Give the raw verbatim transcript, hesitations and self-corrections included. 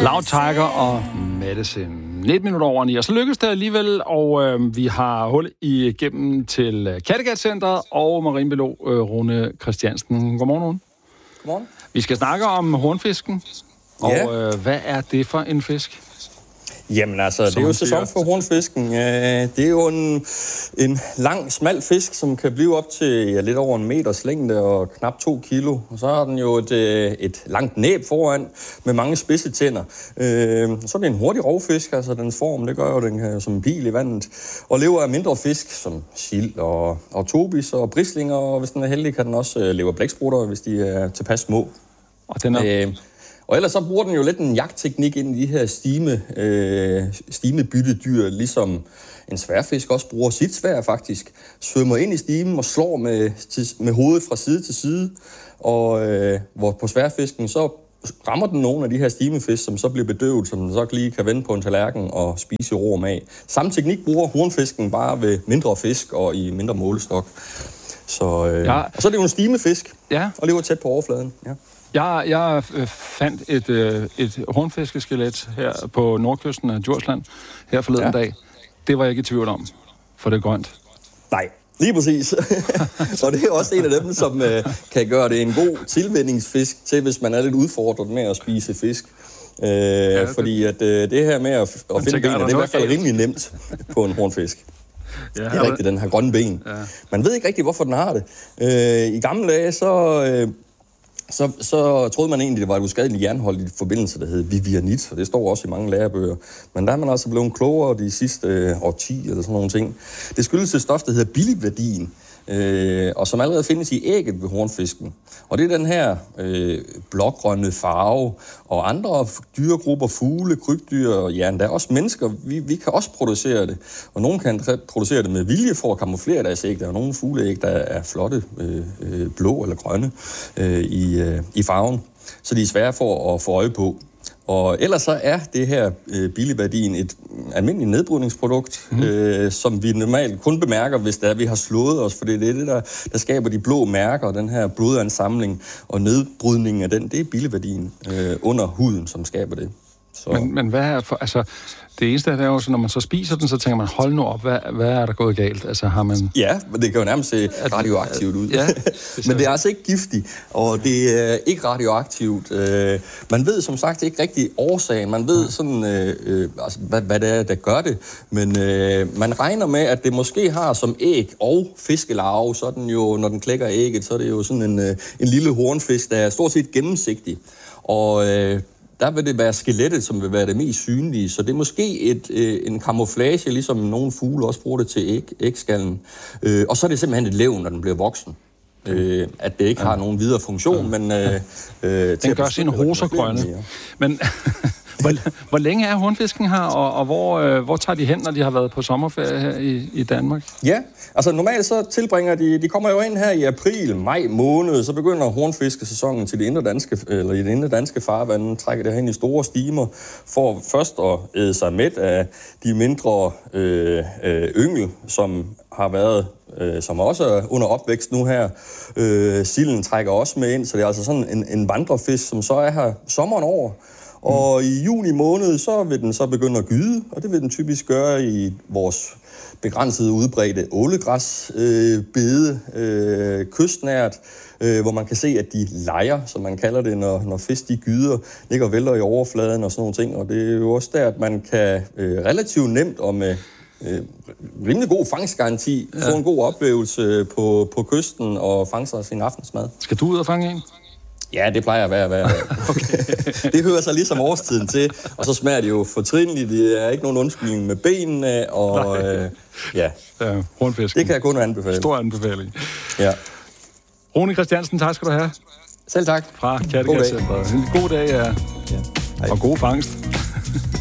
Loud Tiger og Medicine. nitten minutter over ni, og så lykkedes det alligevel, og øh, vi har hul igennem til Kattegat-centret og marinebiolog øh, Rune Christiansen. Godmorgen, Rune. Godmorgen. Vi skal snakke om hornfisken, og ja. øh, hvad er det for en fisk? Jamen altså, det er jo sæson for hornfisken. Det er jo en, en lang, smal fisk, som kan blive op til ja, lidt over en meters længde og knap to kilo. Og så har den jo et, et langt næb foran med mange spidse tænder. Så er det en hurtig rovfisk, altså dens form, det gør jo den kan, som en pil i vandet. Og lever af mindre fisk, som sild og, og tobis og brislinger, og hvis den er heldig, kan den også leve af blæksprutter, hvis de er tilpas små. Og den er... Øh, Og ellers så bruger den jo lidt en jagtteknik ind i de her stime, øh, stimebyttedyr, ligesom en sværfisk også bruger sit sværd faktisk. Svømmer ind i stimen og slår med, til, med hovedet fra side til side. Og øh, hvor på sværfisken så rammer den nogle af de her stimefisk, som så bliver bedøvet, som den så lige kan vende på en tallerken og spise ro med. Samme teknik bruger hornfisken bare ved mindre fisk og i mindre målestok. Så, øh, ja. Og så er det jo en stimefisk, ja. Og lever tæt på overfladen. Ja. Jeg, jeg fandt et, et hornfiskeskelet her på nordkysten af Djursland her forleden ja. dag. Det var jeg ikke i tvivl om, for det er grønt. Nej, lige præcis. Og det er også en af dem, som uh, kan gøre det en god tilvændingsfisk til, hvis man er lidt udfordret med at spise fisk. Uh, ja, det... Fordi at, uh, det her med at, at finde benene, det er i hvert fald rimelig nemt på en hornfisk. Ja, det er rigtigt, den har grønne ben. Ja. Man ved ikke rigtig, hvorfor den har det. Uh, I gamle dage, så... Uh, Så, så troede man egentlig, det var et uskadeligt jernhold i forbindelse, der hed vivianit, og det står også i mange lærebøger. Men der er man altså blevet klogere de sidste øh, årti eller sådan nogle ting. Det skyldes et stof, der hedder biliverdin, øh, og som allerede findes i ægget ved hornfisken. Og det er den her øh, blågrønne farve, og andre dyregrupper, fugle, krybdyr og ja, der er også mennesker, vi, vi kan også producere det. Og nogle kan producere det med vilje for at kamuflere deres æg. Der er nogle fugleæg, der er flotte, øh, blå eller grønne øh, i, øh, i farven, så de er svære for at få øje på. Og ellers så er det her øh, biliverdin et almindeligt nedbrydningsprodukt, mm. øh, som vi normalt kun bemærker, hvis det er, vi har slået os, for det er det, der, der skaber de blå mærker, den her blodansamling og nedbrydningen af den, det er biliverdin øh, under huden, som skaber det. Så. Men, men hvad er for, altså, det eneste er jo, så når man så spiser den, så tænker man, hold nu op, hvad, hvad er der gået galt? Altså har man... Ja, men det kan jo nærmest se radioaktivt ud. Ja, det men det er altså ikke giftigt, og det er ikke radioaktivt. Man ved som sagt ikke rigtig årsagen. Man ved sådan, øh, altså, hvad, hvad det er, der gør det. Men øh, man regner med, at det måske har som æg og fiskelarve, så den jo, når den klækker ægget, så er det jo sådan en, en lille hornfisk, der er stort set gennemsigtig. Og... Øh, der vil det være skelettet, som vil være det mest synlige. Så det er måske et, øh, en camouflage, ligesom nogle fugle også bruger det til æg, ægskallen. Øh, og så er det simpelthen et levn, når den bliver voksen. Øh, at det ikke ja. har nogen videre funktion, ja. men... Øh, øh, den gør sine roser grønne. Ja. Men hvor, hvor længe er hornfisken her, og, og hvor, øh, hvor tager de hen, når de har været på sommerferie her i, i Danmark? Ja, altså normalt så tilbringer de... De kommer jo ind her i april, maj måned, så begynder hornfiskesæsonen til de indre danske, eller i de indre danske farvande, trækker det hen i store stimer, for først at æde sig mæt af de mindre øh, øh, yngel, som har været... Øh, som også er under opvækst nu her. Øh, silden trækker også med ind, så det er altså sådan en, en vandrefisk, som så er her sommeren over. Og mm. i juni måned, så vil den så begynde at gyde, og det vil den typisk gøre i vores begrænsede udbredte ålegræsbede, øh, øh, kystnært, øh, hvor man kan se, at de lejer, som man kalder det, når, når fisk de gyder, ligger og vælter i overfladen og sådan nogle ting. Og det er jo også der, at man kan øh, relativt nemt og med Øh, rimelig god fangstgaranti, ja. få en god oplevelse på, på kysten og fange sig sin aftensmad. Skal du ud og fange en? Ja, det plejer at være. være. Okay. Det hører sig ligesom årstiden til, og så smager det jo fortrinligt. Det er ikke nogen undskyldning med benene, og øh, ja. ja hornfisken. Det kan jeg kun anbefale. Stor anbefaling. Ja. Rune Christiansen, tak skal du have. Selv tak. Fra Kattegat-centret. En god dag, ja. ja. Og god fangst.